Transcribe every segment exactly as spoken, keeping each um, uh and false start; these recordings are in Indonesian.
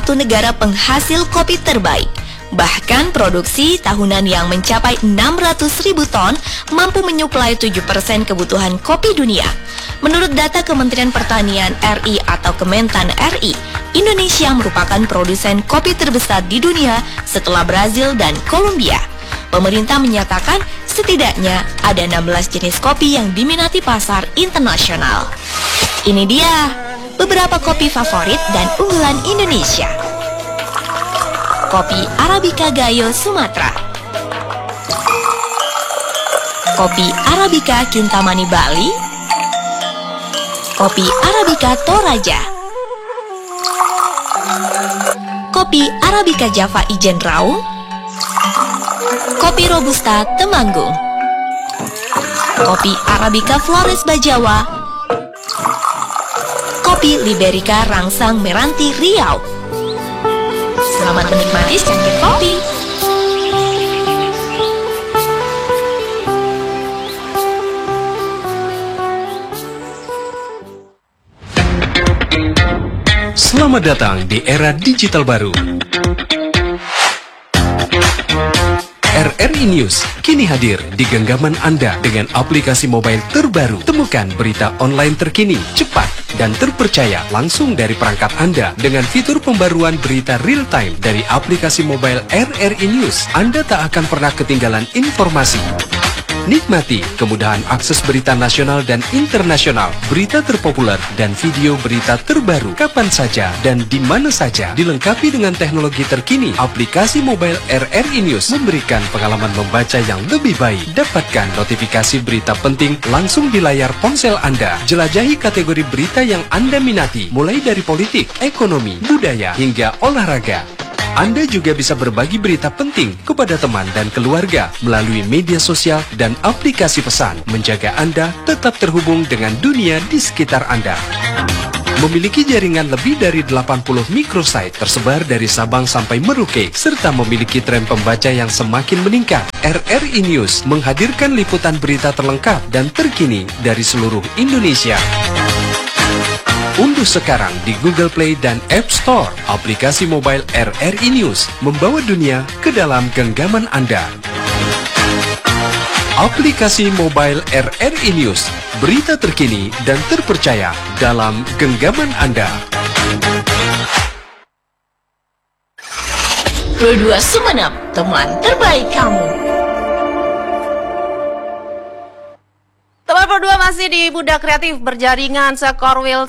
satu negara penghasil kopi terbaik. Bahkan produksi tahunan yang mencapai enam ratus ribu ton mampu menyuplai tujuh persen kebutuhan kopi dunia. Menurut data Kementerian Pertanian R I atau Kementan R I, Indonesia merupakan produsen kopi terbesar di dunia setelah Brazil dan Kolombia. Pemerintah menyatakan setidaknya ada enam belas jenis kopi yang diminati pasar internasional. Ini dia beberapa kopi favorit dan unggulan Indonesia. Kopi Arabica Gayo Sumatera, kopi Arabica Kintamani Bali, kopi Arabica Toraja, kopi Arabica Java Ijen Raung, kopi Robusta Temanggung, kopi Arabica Flores Bajawa, kopi Liberica Rangsang Meranti Riau. Selamat menikmati secangkir kopi. Selamat datang di era digital baru. R R I News kini hadir di genggaman Anda dengan aplikasi mobile terbaru. Temukan berita online terkini, cepat, dan terpercaya langsung dari perangkat Anda dengan fitur pembaruan berita real time dari aplikasi mobile R R I News. Anda tak akan pernah ketinggalan informasi. Nikmati kemudahan akses berita nasional dan internasional, berita terpopuler, dan video berita terbaru kapan saja dan di mana saja. Dilengkapi dengan teknologi terkini, aplikasi mobile R R I News memberikan pengalaman membaca yang lebih baik. Dapatkan notifikasi berita penting langsung di layar ponsel Anda. Jelajahi kategori berita yang Anda minati, mulai dari politik, ekonomi, budaya, hingga olahraga. Anda juga bisa berbagi berita penting kepada teman dan keluarga melalui media sosial dan aplikasi pesan, menjaga Anda tetap terhubung dengan dunia di sekitar Anda. Memiliki jaringan lebih dari delapan puluh microsite tersebar dari Sabang sampai Merauke, serta memiliki tren pembaca yang semakin meningkat. R R I News menghadirkan liputan berita terlengkap dan terkini dari seluruh Indonesia. Unduh sekarang di Google Play dan App Store aplikasi mobile R R I News, membawa dunia ke dalam genggaman Anda. Aplikasi mobile R R I News, berita terkini dan terpercaya dalam genggaman Anda. Pro dua Sumenep, teman terbaik kamu. Teman Pro dua masih di Budak Kreatif berjaringan sekorwil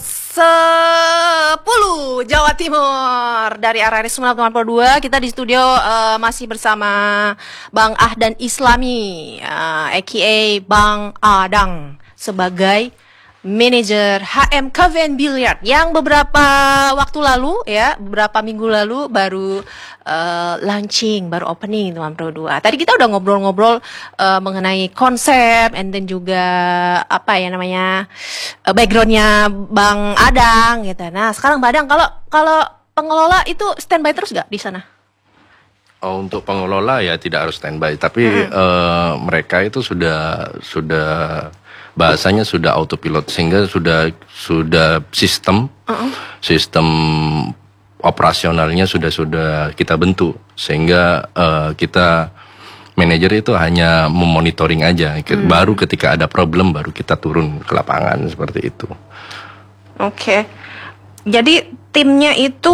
sepuluh Jawa Timur. Dari R R I Sumenep teman Pro dua, kita di studio uh, masih bersama Bang Ahdan Islami, uh, aka Bang Adang, sebagai manajer H M K V N Billiard yang beberapa waktu lalu ya, beberapa minggu lalu baru uh, launching, baru opening teman Pro dua. Tadi kita udah ngobrol-ngobrol uh, mengenai konsep and then juga apa ya namanya uh, backgroundnya Bang Adang gitu. Nah sekarang Bang Adang, kalau kalau pengelola itu standby terus gak di sana? Oh, untuk pengelola ya tidak harus standby, tapi hmm. uh, mereka itu sudah sudah bahasanya sudah autopilot, sehingga sudah sudah sistem uh-uh. sistem operasionalnya sudah sudah kita bentuk, sehingga uh, kita manajer itu hanya memonitoring aja. Hmm. Baru ketika ada problem baru kita turun ke lapangan seperti itu. Oke, okay. Jadi timnya itu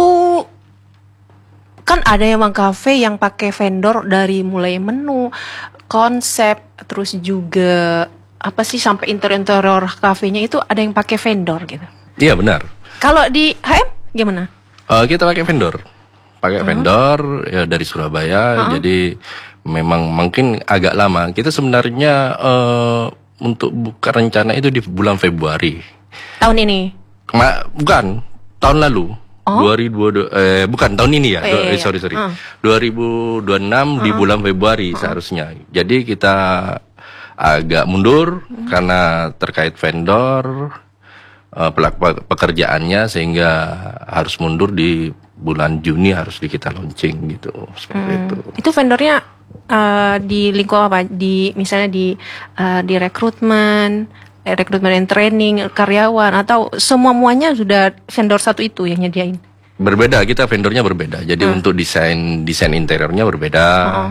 kan ada yang Bang Cafe yang pakai vendor dari mulai menu, konsep, terus juga apa sih sampai interior-interior kafenya itu ada yang pakai vendor gitu. Iya benar. Kalau di H M gimana? Uh, kita pakai vendor, pakai uh-huh. vendor ya dari Surabaya. Uh-huh. Jadi memang mungkin agak lama. Kita sebenarnya uh, untuk buka rencana itu di bulan Februari. Tahun ini? Kema- bukan, tahun lalu. Oh? dua ribu dua eh bukan tahun ini ya. Oh, iya, iya. Sorry sorry. Uh. dua ribu dua puluh enam uh-huh. di bulan Februari uh-huh. seharusnya. Jadi kita agak mundur hmm. karena terkait vendor uh, pelaku pekerjaannya, sehingga harus mundur di bulan Juni, harus di kita launching gitu seperti hmm. itu. Itu vendornya uh, di lingkup apa? Di misalnya di uh, di rekrutmen, rekrutmen dan training karyawan, atau semua muanya sudah vendor satu itu yang nyediain? Berbeda, kita vendornya berbeda. Jadi Hmm. untuk desain desain interiornya berbeda, Oh.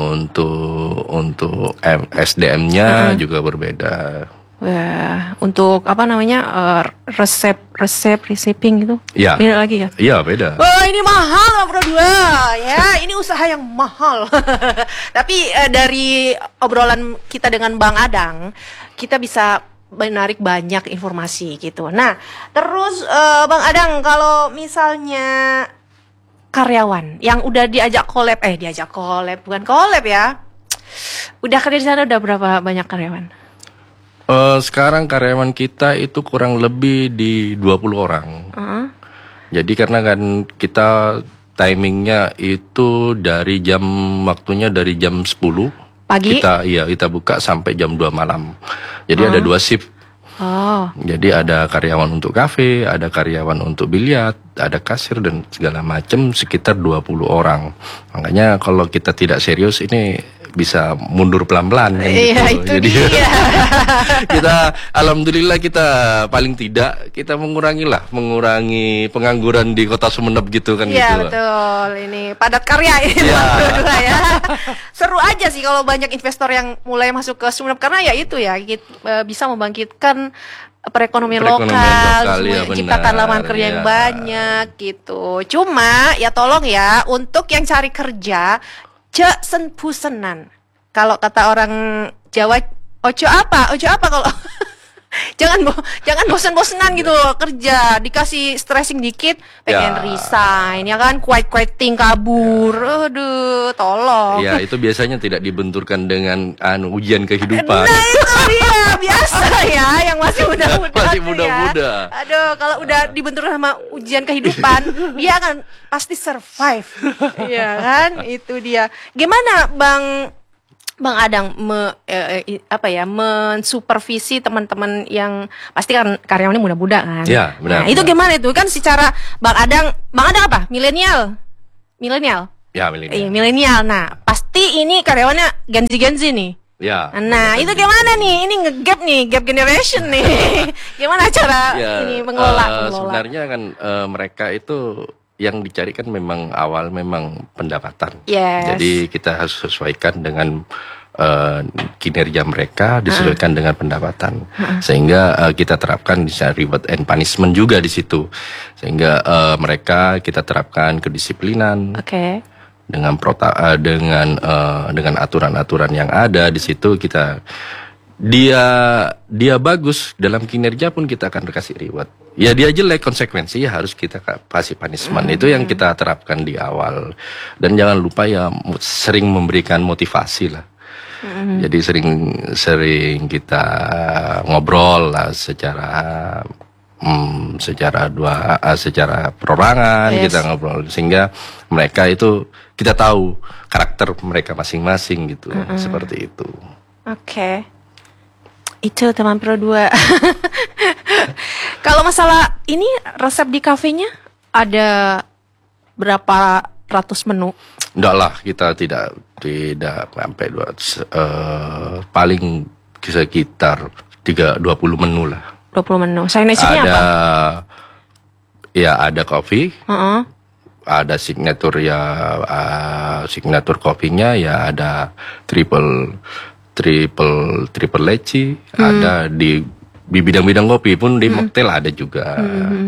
untuk untuk M- S D M-nya Hmm. juga berbeda. Wah, untuk apa namanya eh, resep resep receiving gitu? Iya. Beda lagi ya? Iya beda. Wah, ini mahal nggak Pro dua ya, ini usaha yang mahal. Tapi eh, dari obrolan kita dengan Bang Adang, kita bisa menarik banyak informasi gitu. Nah, terus eh, Bang Adang, kalau misalnya karyawan yang udah diajak collab, eh diajak collab, bukan collab ya, udah kerja di sana udah berapa banyak karyawan? Eh, sekarang karyawan kita itu kurang lebih di dua puluh orang. Heeh. Jadi karena kan kita timingnya itu dari jam waktunya dari jam sepuluh Pagi? kita iya kita buka sampai jam dua malam. Jadi ada dua shift. Oh, Jadi ada karyawan untuk kafe, ada karyawan untuk biliar, ada kasir dan segala macam sekitar dua puluh orang. Makanya kalau kita tidak serius ini bisa mundur pelan-pelan kan iya gitu. itu Jadi dia. kita alhamdulillah kita paling tidak kita mengurangi lah, mengurangi pengangguran di Kota Sumeneb gitu kan Iya gitu. betul, ini padat karya ini Iya. berdua ya. Seru aja sih kalau banyak investor yang mulai masuk ke Sumeneb karena ya itu ya kit- eh, bisa membangkitkan perekonomian, Perekonomian lokal, lokal, semua ya ciptakan benar, lapangan kerja yang ya. banyak gitu. Cuma ya tolong ya untuk yang cari kerja cek sen pusenan. Kalau kata orang Jawa, ojo apa? Ojo apa kalau jangan bo jangan bosen-bosenan gitu loh kerja, dikasih stressing dikit pengen Ya. resign ya kan, quiet quieting kabur. Aduh, tolong. Ya itu biasanya tidak dibenturkan dengan anu ujian kehidupan. Nah itu dia biasa ya yang masih muda-muda Masih tuh muda-muda. ya. Aduh kalau udah dibentur sama ujian kehidupan dia akan pasti survive. Iya kan, itu dia. Gimana Bang Bang Adang me, eh, eh, apa ya mensupervisi teman-teman yang pasti kan karyawannya muda-muda kan. Ya, Nah, benar, itu benar. gimana itu kan secara Bang Adang, Bang Adang apa? Milenial. Milenial. Ya Iya, milenial. milenial. Nah, pasti ini karyawannya Gen Z Gen Z nih. Ya. Nah, itu gimana nih? Ini nge-gap nih, gap generation nih. Gimana cara Ya, ini mengelola, eh, mengelola? sebenarnya kan eh, mereka itu yang dicari kan memang awal memang pendapatan. Yes. Jadi kita harus sesuaikan dengan eh, kinerja mereka, disesuaikan dengan pendapatan. Sehingga eh, kita terapkan bisa reward and punishment juga di situ. Sehingga eh, mereka kita terapkan kedisiplinan Oke. dengan prota eh, dengan eh, dengan aturan-aturan yang ada di situ kita dia dia bagus dalam kinerja pun kita akan kasih reward. Ya dia jelek konsekuensi ya harus kita ka- kasih punishment. Itu yang kita terapkan di awal. Dan jangan lupa ya mu- sering memberikan motivasi lah. Jadi sering sering kita ngobrol lah secara hmm, secara dua eh, secara perorangan Yes. kita ngobrol sehingga mereka itu kita tahu karakter mereka masing-masing gitu seperti itu. Oke. Itu teman Pro dua. Kalau masalah ini resep di kafenya ada berapa ratus menu? Enggak lah kita tidak tidak sampai dua ratus eh, paling sekitar tiga dua puluh menu lah. dua puluh menu. Signature-nya Ada apa? ya ada kopi, Heeh. ada signature ya uh, signature kopinya ya ada triple triple triple leci, ada di di bidang-bidang kopi pun di mocktail ada juga.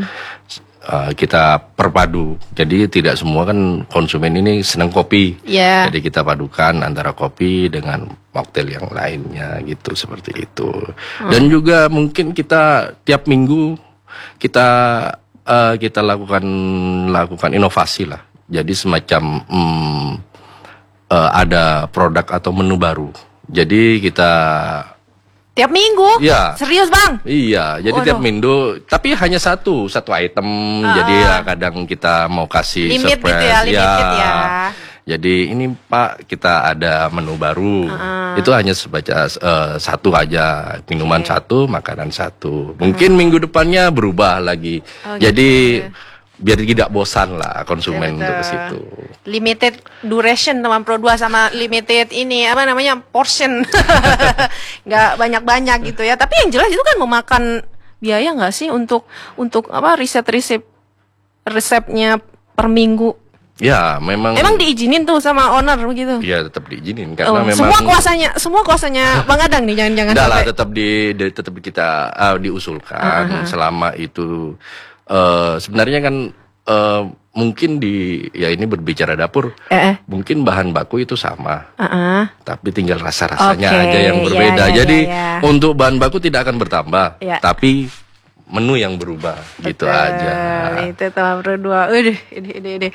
Uh, kita perpadu, jadi tidak semua kan konsumen ini senang kopi. Iya. Jadi kita padukan antara kopi dengan mocktail yang lainnya gitu seperti itu. Dan juga mungkin kita tiap minggu kita eh, kita lakukan lakukan inovasi lah. Jadi semacam hmm, eh, ada produk atau menu baru. Jadi kita Tiap minggu? Iya. Serius Bang? Iya, jadi Waduh. tiap minggu, tapi hanya satu, satu item. Jadi ya kadang kita mau kasih Limit gitu surprise. ya, limited ya. Jadi ini Pak, kita ada menu baru. Itu hanya sebaca eh, satu aja, minuman satu, makanan satu. Mungkin minggu depannya berubah lagi. Oh, Jadi gitu. biar tidak bosan lah konsumen Iya, untuk ke betul. situ. Limited duration teman Pro dua sama limited ini apa namanya portion. Nggak banyak-banyak gitu ya. Tapi yang jelas itu kan memakan biaya nggak sih untuk untuk apa riset-riset resepnya per minggu. Ya, memang. Emang diizinin tuh sama owner begitu? Ya, tetap diizinin Oh, karena memang. semua kuasanya, semua kuasanya Bang Adang nih, jangan-jangan Enggak lah, sampai. tetap di, di tetap kita uh, diusulkan Uh-huh. selama itu uh, sebenarnya kan uh, mungkin di ya ini berbicara dapur, Eh, eh. mungkin bahan baku itu sama. Uh-uh. Tapi tinggal rasa-rasanya Oke, aja yang ya, berbeda. ya, Jadi ya, ya. untuk bahan baku tidak akan bertambah, Ya. tapi menu yang berubah gitu Betul, aja. Itu teman berdua. Udah, ini ini ini.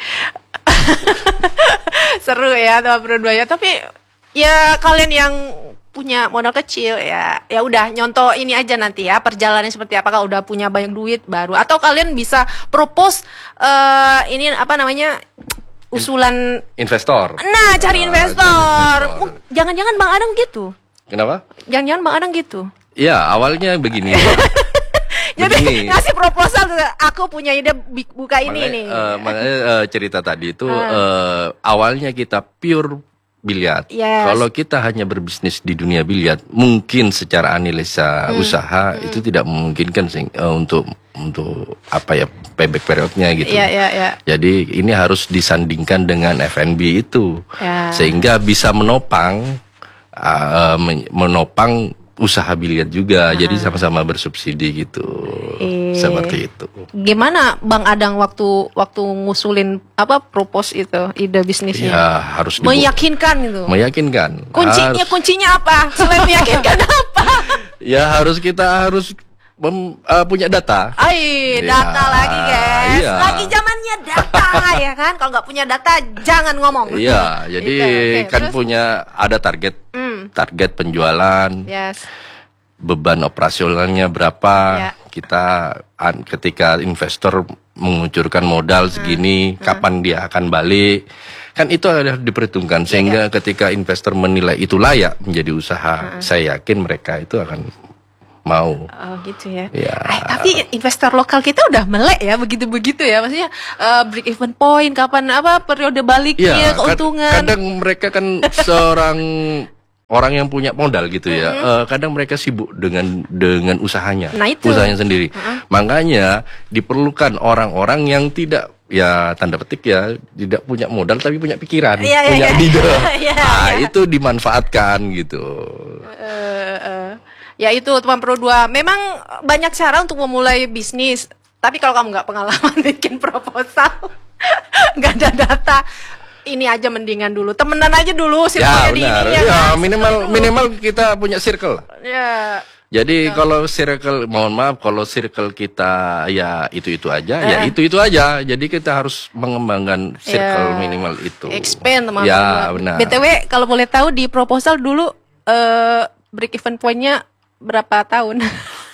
Seru ya teman berdua ya. Tapi ya kalian yang punya modal kecil ya, ya udah nyontoh ini aja nanti ya perjalanannya seperti apa. Kalau udah punya banyak duit baru, atau kalian bisa propose eh ini apa namanya usulan. Investor. Nah, cari Ah, investor. investor. Oh, jangan-jangan Bang Adang gitu. Kenapa? Jangan-jangan Bang Adang gitu. Ya awalnya begini. Jadi Begini. ngasih proposal tuh, aku punya ide bi- buka ini Makanya, nih. eh, makanya eh, cerita tadi itu Ah. eh, awalnya kita pure biliar. Yes. Kalau kita hanya berbisnis di dunia biliar, mungkin secara analisa Hmm. usaha itu tidak memungkinkan sih eh, untuk untuk apa ya payback periodnya gitu. Iya, iya, iya. Jadi ini harus disandingkan dengan F and B itu, Ya. sehingga bisa menopang eh, men- menopang usaha biliar juga. Jadi sama-sama bersubsidi gitu. Eh. Seperti itu. Gimana Bang Adang waktu waktu ngusulin apa propose itu ide bisnisnya? Ya harus dibu- Meyakinkan gitu. meyakinkan. Kuncinya Harus- kuncinya apa? Selain meyakinkan apa? ya harus kita harus mem- eh, punya data. Ai, Ya, data lagi, guys. iya. Lagi zamannya data ya kan? Kalau nggak punya data jangan ngomong. Iya, jadi Gitu, oke. kan Terus? punya ada target, Hmm. target penjualan, Yes. beban operasionalnya berapa. Ya. Kita an- ketika investor mengucurkan modal segini, kapan dia akan balik. Kan itu ada diperhitungkan sehingga ketika investor menilai itu layak menjadi usaha, saya yakin mereka itu akan mau. Oh gitu ya. Ya. Eh, tapi investor lokal kita udah melek ya begitu-begitu ya. Maksudnya eh, break even point kapan apa periode baliknya Iya, kad- keuntungan. kadang mereka kan seorang orang yang punya modal gitu ya. Eh, kadang mereka sibuk dengan dengan usahanya, Nah, itu. usahanya sendiri. Makanya diperlukan orang-orang yang tidak ya tanda petik ya tidak punya modal tapi punya pikiran, Iya, iya, punya iya. ide. Iya, Nah, iya. itu dimanfaatkan gitu. Eh, eh. Ya itu teman Pro dua. Memang banyak cara untuk memulai bisnis. Tapi kalau kamu nggak pengalaman bikin proposal, nggak ada data, ini aja mendingan dulu. Temenan aja dulu, Ya circle-nya di benar. ini, Ya, kan? minimal Dulu. minimal kita punya circle. Ya. Jadi kalau circle, mohon maaf, kalau circle kita ya itu-itu aja, ya Eh. itu-itu aja. Jadi kita harus mengembangkan circle Ya. minimal itu. Expand teman Ya, Pro dua. benar. B T W kalau boleh tahu di proposal dulu eh break even point-nya berapa tahun?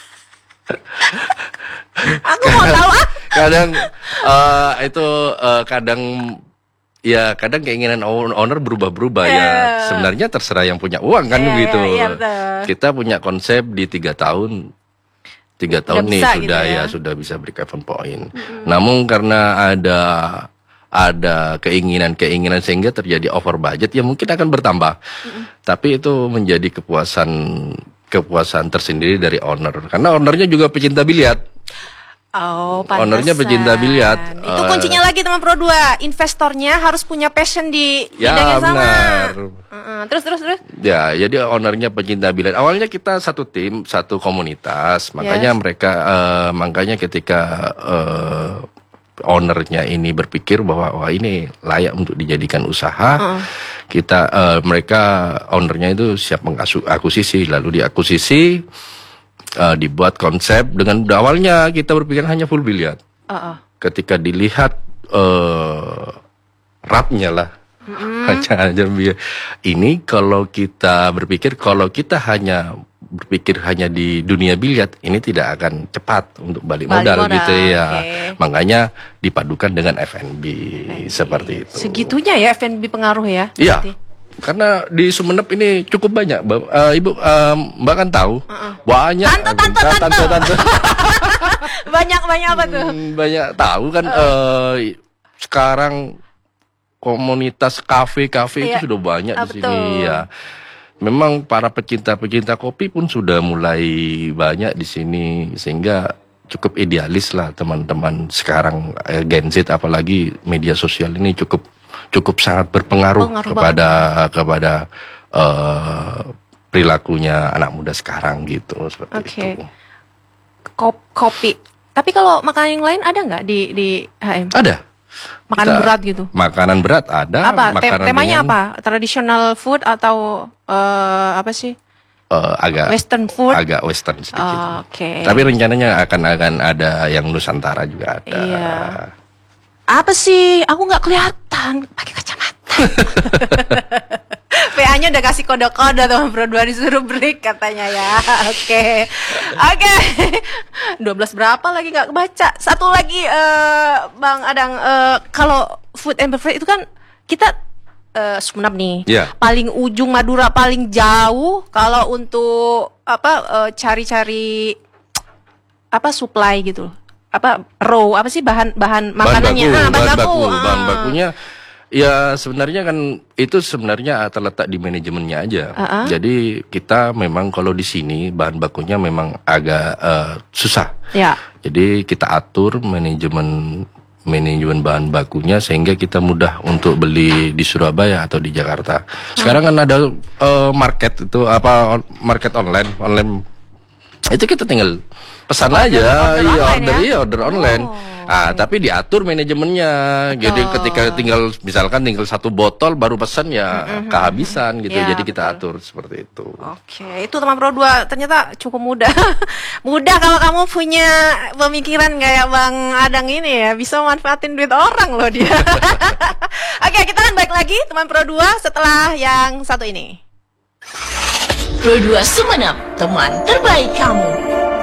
Aku mau tahu ah. Kadang eh, itu eh, kadang ya kadang keinginan own- owner berubah-berubah ya. Ya. Sebenarnya terserah yang punya uang kan Ya, begitu. ya, betul. Kita punya konsep di tiga tahun. Tiga Udah tahun nih bisa sudah gitu ya. ya. sudah bisa break even point. Namun karena ada ada keinginan-keinginan sehingga terjadi over budget ya mungkin akan bertambah. Tapi itu menjadi kepuasan kepuasan tersendiri dari owner karena ownernya juga pecinta biliar. Oh, pantesan. Ownernya pecinta biliar. Itu Eh, kuncinya lagi teman Pro dua. Investornya harus punya passion di Ya, bidang yang sama. benar. Heeh. Terus terus terus. Ya, jadi ownernya pecinta biliar. Awalnya kita satu tim, satu komunitas. Makanya Yes. mereka, eh, makanya ketika eh, ownernya ini berpikir bahwa wah ini layak untuk dijadikan usaha, kita eh, mereka ownernya itu siap mengakuisisi, lalu diakuisisi, eh, dibuat konsep dengan awalnya kita berpikir hanya full biliar. Heeh. Ketika dilihat eh rapnya lah, jangan biar ini kalau kita berpikir kalau kita hanya berpikir hanya di dunia biliar ini tidak akan cepat untuk balik, Balik modal, modal, gitu ya. oke. Makanya dipadukan dengan F and B seperti itu. Segitunya ya F and B pengaruh ya. Iya. berarti. Karena di Sumeneb ini cukup banyak, Mbak. Eh, Ibu, eh, Mbak kan tahu banyak. Tante, tante, Nah, tante. tante. Banyak banyak apa tuh? Hmm, banyak tahu kan eh, sekarang komunitas kafe-kafe Iya. itu sudah banyak Ah, di betul. sini ya. Memang para pecinta-pecinta kopi pun sudah mulai banyak di sini sehingga cukup idealis lah teman-teman sekarang eh, Gen Z, apalagi media sosial ini cukup cukup sangat berpengaruh Pengaruh kepada kepada eh, perilakunya anak muda sekarang gitu, seperti Oke. itu. Kop- kopi. Tapi kalau makanan yang lain ada nggak di di H M? Ada. Makanan Kita- berat gitu. Makanan berat ada. Apa? Te- makanan temanya ringan, apa? Traditional food atau eh, apa sih? eh, agak Western food? agak western sedikit. Oke. Tapi rencananya akan akan ada yang Nusantara juga ada. Iya. Apa sih? Aku nggak kelihatan pakai kacamata. P A-nya udah kasih kode-kode teman Pro dua disuruh break katanya ya. Oke. Oke. dua belas berapa lagi nggak kebaca. Satu lagi eh, Bang Adang, eh, kalau food and beverage itu kan kita eh, Sumenep nih. Iya. Paling ujung Madura, paling jauh kalau untuk apa eh, cari-cari apa supply gitu. Apa raw apa sih bahan bahan makanannya? baku, Ah, bahan baku, ah. bahan bakunya ya sebenarnya kan itu sebenarnya terletak di manajemennya aja. Uh-uh. Jadi kita memang kalau di sini bahan bakunya memang agak eh, susah. Ya. Jadi kita atur manajemen manajemen bahan bakunya sehingga kita mudah untuk beli di Surabaya atau di Jakarta. Sekarang kan ada eh, market itu apa on- market online online itu kita tinggal pesan Order- aja, order iya online order ya? iya order online. Oh, Ah, tapi diatur manajemennya. Jadi ketika tinggal misalkan tinggal satu botol baru pesan ya kehabisan gitu. Ya, Jadi kita betul. atur seperti itu. Oke, itu teman Pro dua ternyata cukup mudah. Mudah kalau kamu punya pemikiran kayak Bang Adang ini ya, bisa manfaatin duit orang loh dia. Oke, kita akan balik lagi teman Pro dua setelah yang satu ini. Pro dua Sumenep, teman terbaik kamu.